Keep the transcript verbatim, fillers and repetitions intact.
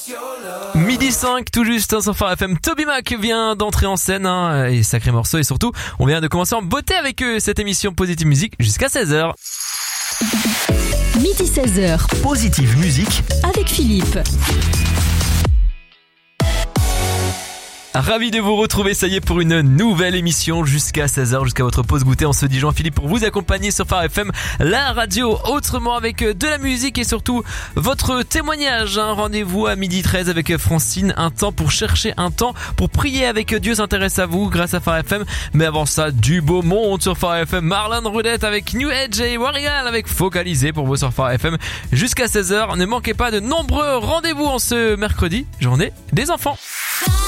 Midi cinq, tout juste, hein, sur Phare F M. Toby Mac vient d'entrer en scène, hein, et sacré morceau, et surtout, on vient de commencer en beauté avec eux, cette émission Positive Musique jusqu'à seize heures. Midi seize heures. Positive Musique avec Philippe. Ravi de vous retrouver, ça y est, pour une nouvelle émission jusqu'à seize heures, jusqu'à votre pause goûter. On se dit Jean-Philippe pour vous accompagner sur Phare F M, la radio autrement, avec de la musique et surtout votre témoignage. Hein. Rendez-vous à midi treize avec Francine, un temps pour chercher un temps pour prier avec Dieu s'intéresse à vous grâce à Phare F M. Mais avant ça, du beau monde sur Phare F M. Marlon Roudette avec New Age et Warrigal avec Focalisé pour vous sur Phare F M jusqu'à seize heures. Ne manquez pas de nombreux rendez-vous en ce mercredi, journée des enfants.